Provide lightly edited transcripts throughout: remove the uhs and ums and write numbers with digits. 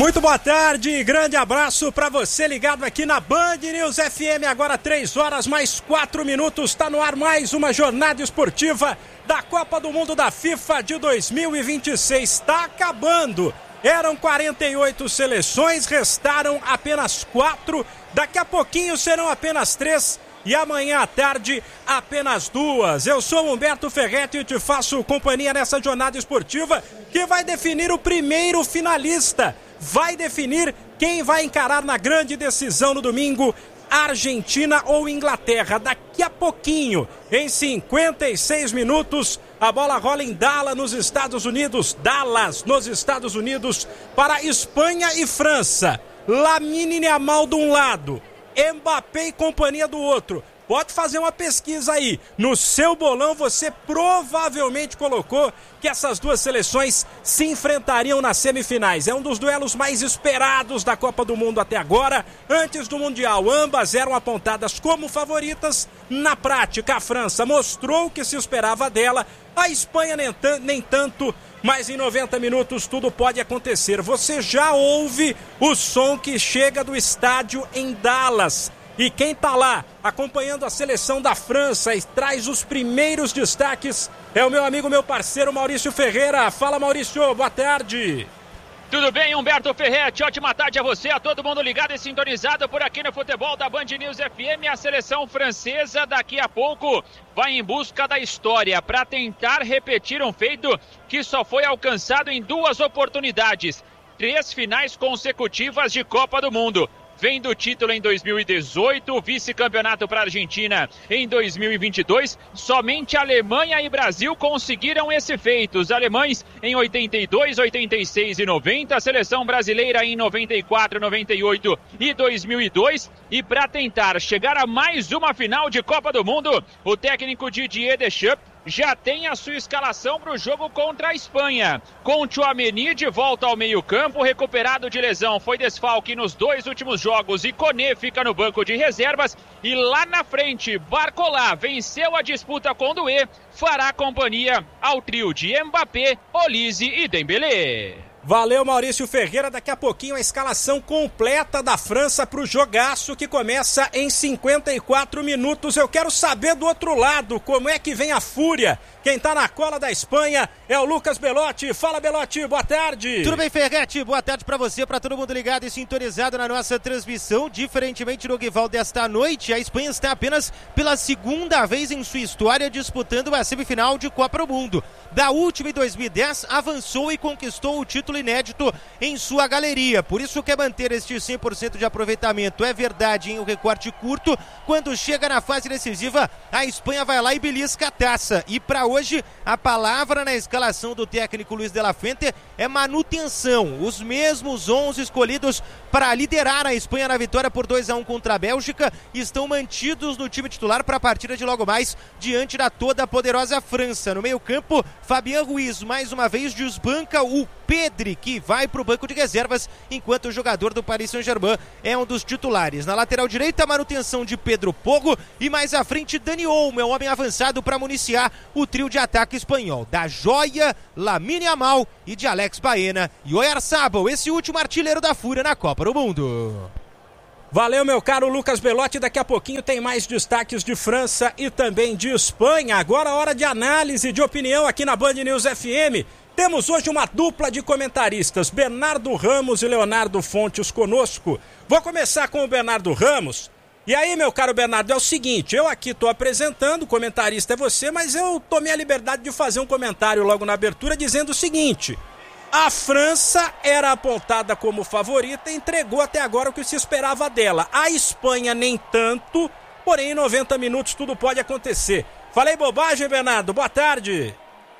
Muito boa tarde, grande abraço para você ligado aqui na Band News FM, agora 3 horas mais 4 minutos, está no ar mais uma jornada esportiva da Copa do Mundo da FIFA de 2026, está acabando, eram 48 seleções, restaram apenas 4, daqui a pouquinho serão apenas 3 e amanhã à tarde apenas 2. Eu sou Humberto Ferretti e te faço companhia nessa jornada esportiva que vai definir o primeiro finalista. Vai definir quem vai encarar na grande decisão no domingo, Argentina ou Inglaterra. Daqui a pouquinho, em 56 minutos, a bola rola em Dallas, nos Estados Unidos, para Espanha e França. Lamine Yamal de um lado, Mbappé e companhia do outro. Pode fazer uma pesquisa aí. No seu bolão você provavelmente colocou que essas duas seleções se enfrentariam nas semifinais. É um dos duelos mais esperados da Copa do Mundo até agora. Antes do Mundial, ambas eram apontadas como favoritas. Na prática, a França mostrou o que se esperava dela. A Espanha nem tanto, mas em 90 minutos tudo pode acontecer. Você já ouve o som que chega do estádio em Dallas. E quem tá lá acompanhando a seleção da França e traz os primeiros destaques é o meu amigo, meu parceiro Maurício Ferreira. Fala, Maurício, boa tarde. Tudo bem, Humberto Ferretti? Ótima tarde a você, a todo mundo ligado e sintonizado por aqui no futebol da Band News FM. A seleção francesa daqui a pouco vai em busca da história para tentar repetir um feito que só foi alcançado em 2 oportunidades. 3 finais consecutivas de Copa do Mundo. Vem do título em 2018, vice-campeonato para a Argentina em 2022. Somente Alemanha e Brasil conseguiram esse feito. Os alemães em 82, 86 e 90. A seleção brasileira em 94, 98 e 2002. E para tentar chegar a mais uma final de Copa do Mundo, o técnico Didier Deschamps já tem a sua escalação para o jogo contra a Espanha. Com Tchouaméni de volta ao meio-campo, recuperado de lesão, foi desfalque nos 2 últimos jogos e Koné fica no banco de reservas. E lá na frente, Barcola venceu a disputa com Doué, fará companhia ao trio de Mbappé, Olise e Dembélé. Valeu, Maurício Ferreira. Daqui a pouquinho a escalação completa da França para o jogaço que começa em 54 minutos. Eu quero saber do outro lado como é que vem a fúria. Quem tá na cola da Espanha é o Lucas Belotti. Fala, Belotti, boa tarde. Tudo bem, Ferretti? Boa tarde pra você, pra todo mundo ligado e sintonizado na nossa transmissão. Diferentemente do rival desta noite, a Espanha está apenas pela 2ª vez em sua história disputando a semifinal de Copa do Mundo. Da última em 2010, avançou e conquistou o título inédito em sua galeria. Por isso quer manter este 100% de aproveitamento. É verdade, em um recorte curto. Quando chega na fase decisiva, a Espanha vai lá e belisca a taça. E para hoje, a palavra na escalação do técnico Luis de la Fuente é manutenção. Os mesmos 11 escolhidos para liderar a Espanha na vitória por 2-1 contra a Bélgica estão mantidos no time titular para a partida de logo mais diante da toda poderosa França. No meio-campo, Fabián Ruiz mais uma vez desbanca o Pedri, que vai para o banco de reservas, enquanto o jogador do Paris Saint-Germain é um dos titulares. Na lateral direita, a manutenção de Pedro Porro e mais à frente Dani Olmo, é o homem avançado para municiar o trio de ataque espanhol. Da joia, Lamine Yamal e de Alex Baena e Oyarzabal, esse último artilheiro da Fúria na Copa do Mundo. Valeu, meu caro Lucas Belotti. Daqui a pouquinho tem mais destaques de França e também de Espanha. Agora hora de análise, de opinião aqui na Band News FM. Temos hoje uma dupla de comentaristas, Bernardo Ramos e Leonardo Fontes conosco. Vou começar com o Bernardo Ramos. E aí, meu caro Bernardo, é o seguinte, eu aqui estou apresentando, o comentarista é você, mas eu tomei a liberdade de fazer um comentário logo na abertura dizendo o seguinte: a França era apontada como favorita e entregou até agora o que se esperava dela. A Espanha nem tanto, porém em 90 minutos tudo pode acontecer. Falei bobagem, Bernardo? Boa tarde.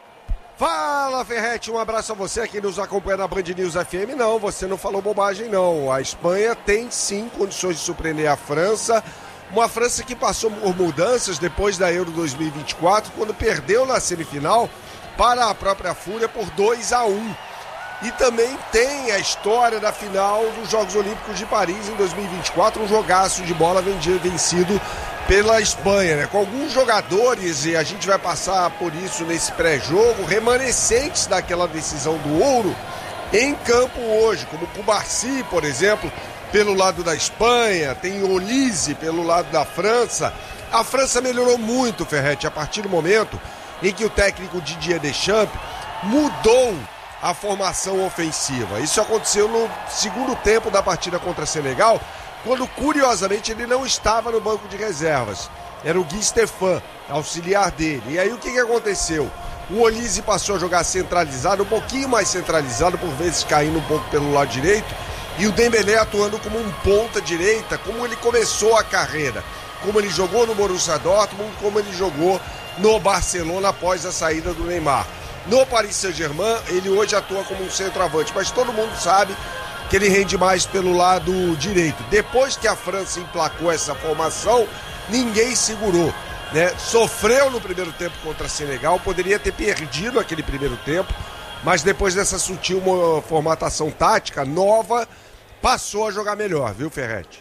Fala, Ferretti, um abraço a você que nos acompanha na Band News FM. Não, você não falou bobagem não. A Espanha tem sim condições de surpreender a França. Uma França que passou por mudanças depois da Euro 2024, quando perdeu na semifinal para a própria Fúria por 2-1. E também tem a história da final dos Jogos Olímpicos de Paris em 2024, um jogaço de bola vencido pela Espanha, né? Com alguns jogadores, e a gente vai passar por isso nesse pré-jogo, remanescentes daquela decisão do ouro, em campo hoje, como o Cubarsí, por exemplo, pelo lado da Espanha, tem Olise pelo lado da França. A França melhorou muito, Ferretti, a partir do momento em que o técnico Didier Deschamps mudou a formação ofensiva. Isso aconteceu no segundo tempo da partida contra Senegal, quando curiosamente ele não estava no banco de reservas. Era o Guy Stéphane, auxiliar dele. E aí o que aconteceu? O Olise passou a jogar centralizado, um pouquinho mais centralizado, por vezes caindo um pouco pelo lado direito, e o Dembélé atuando como um ponta direita, como ele começou a carreira, como ele jogou no Borussia Dortmund, como ele jogou no Barcelona após a saída do Neymar. No Paris Saint-Germain, ele hoje atua como um centroavante, mas todo mundo sabe que ele rende mais pelo lado direito. Depois que a França emplacou essa formação, ninguém segurou, né? Sofreu no primeiro tempo contra Senegal, poderia ter perdido aquele primeiro tempo, mas depois dessa sutil formatação tática nova, passou a jogar melhor, viu, Ferretti?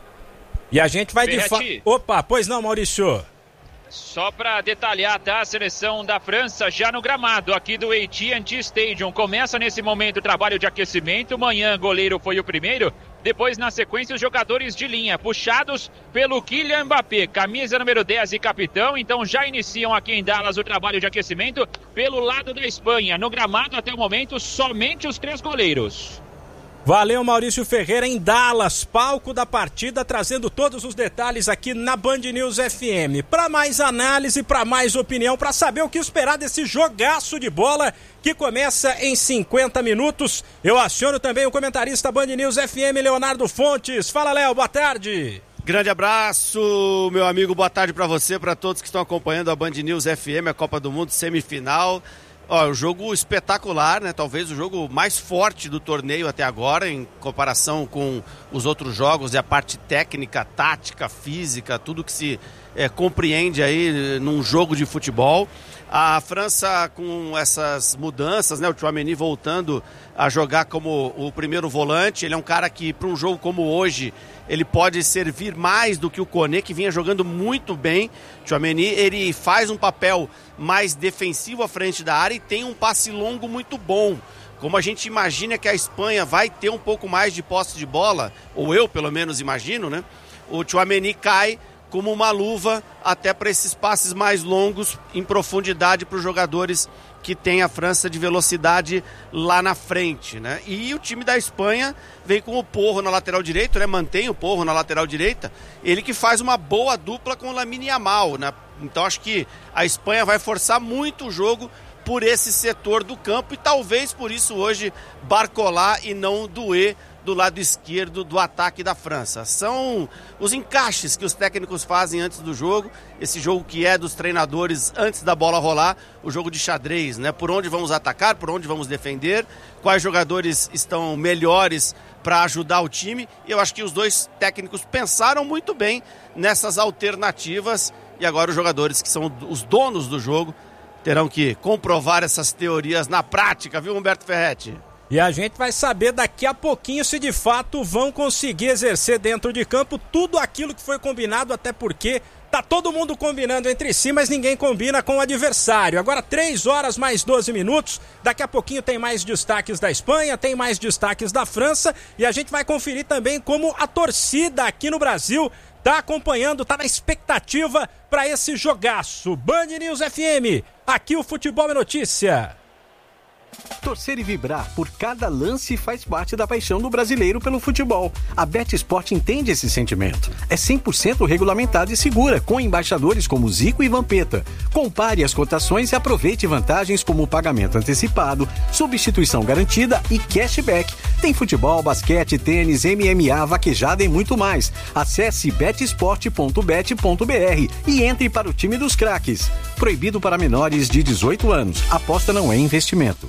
E a gente vai de fato... Opa, pois não, Maurício? Só para detalhar, tá? A seleção da França já no gramado aqui do AT&T Stadium. Começa nesse momento o trabalho de aquecimento. Manhã, goleiro foi o primeiro. Depois, na sequência, os jogadores de linha, puxados pelo Kylian Mbappé, camisa número 10 e capitão. Então já iniciam aqui em Dallas o trabalho de aquecimento pelo lado da Espanha. No gramado, até o momento, somente os 3 goleiros. Valeu, Maurício Ferreira, em Dallas, palco da partida, trazendo todos os detalhes aqui na Band News FM. Para mais análise, para mais opinião, para saber o que esperar desse jogaço de bola que começa em 50 minutos, eu aciono também o comentarista Band News FM, Leonardo Fontes. Fala, Léo, boa tarde. Grande abraço, meu amigo, boa tarde para você, para todos que estão acompanhando a Band News FM, a Copa do Mundo semifinal. O jogo espetacular, né? Talvez o jogo mais forte do torneio até agora, em comparação com os outros jogos, e a parte técnica, tática, física, tudo que se compreende aí num jogo de futebol. A França com essas mudanças, né? O Tchouaméni voltando a jogar como o primeiro volante. Ele é um cara que, para um jogo como hoje, ele pode servir mais do que o Koné, que vinha jogando muito bem. Tchouaméni, ele faz um papel mais defensivo à frente da área e tem um passe longo muito bom. Como a gente imagina que a Espanha vai ter um pouco mais de posse de bola, ou eu pelo menos imagino, né? O Tchouaméni cai como uma luva até para esses passes mais longos em profundidade para os jogadores que tem a França de velocidade lá na frente, né? E o time da Espanha vem com o Porro na lateral direita, né? Mantém o Porro na lateral direita, ele que faz uma boa dupla com o Lamine Yamal, né? Então acho que a Espanha vai forçar muito o jogo por esse setor do campo e talvez por isso hoje Barcola e não Doué do lado esquerdo do ataque da França. São os encaixes que os técnicos fazem antes do jogo, esse jogo que é dos treinadores antes da bola rolar, o jogo de xadrez, né? Por onde vamos atacar, por onde vamos defender, quais jogadores estão melhores para ajudar o time, e eu acho que os dois técnicos pensaram muito bem nessas alternativas, e agora os jogadores que são os donos do jogo terão que comprovar essas teorias na prática, viu, Humberto Ferretti? E a gente vai saber daqui a pouquinho se de fato vão conseguir exercer dentro de campo tudo aquilo que foi combinado, até porque tá todo mundo combinando entre si, mas ninguém combina com o adversário. Agora 3 horas mais 12 minutos, daqui a pouquinho tem mais destaques da Espanha, tem mais destaques da França, e a gente vai conferir também como a torcida aqui no Brasil tá acompanhando, tá na expectativa para esse jogaço. Band News FM, aqui o futebol é notícia. Torcer e vibrar por cada lance faz parte da paixão do brasileiro pelo futebol. A BetSport entende esse sentimento. É 100% regulamentada e segura, com embaixadores como Zico e Vampeta. Compare as cotações e aproveite vantagens como pagamento antecipado, substituição garantida e cashback. Tem futebol, basquete, tênis, MMA, vaquejada e muito mais. Acesse betsport.bet.br e entre para o time dos craques. Proibido para menores de 18 anos. Aposta não é investimento.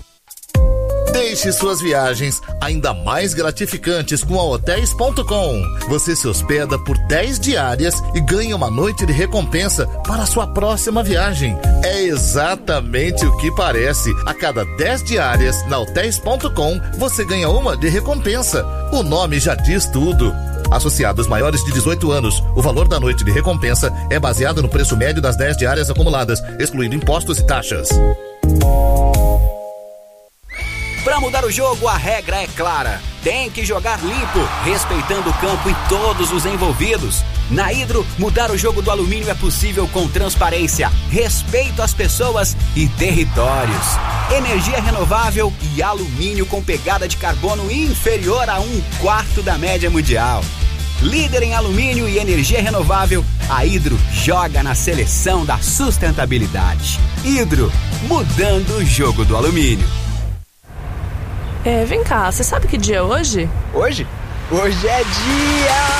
Deixe suas viagens ainda mais gratificantes com a Hotels.com. Você se hospeda por 10 diárias e ganha uma noite de recompensa para a sua próxima viagem. É exatamente o que parece. A cada 10 diárias na Hotels.com, você ganha uma de recompensa. O nome já diz tudo. Associados maiores de 18 anos, o valor da noite de recompensa é baseado no preço médio das 10 diárias acumuladas, excluindo impostos e taxas. Para mudar o jogo, a regra é clara. Tem que jogar limpo, respeitando o campo e todos os envolvidos. Na Hidro, mudar o jogo do alumínio é possível com transparência, respeito às pessoas e territórios. Energia renovável e alumínio com pegada de carbono inferior a 1/4 da média mundial. Líder em alumínio e energia renovável, a Hidro joga na seleção da sustentabilidade. Hidro, mudando o jogo do alumínio. Vem cá, você sabe que dia é hoje? Hoje? Hoje é dia...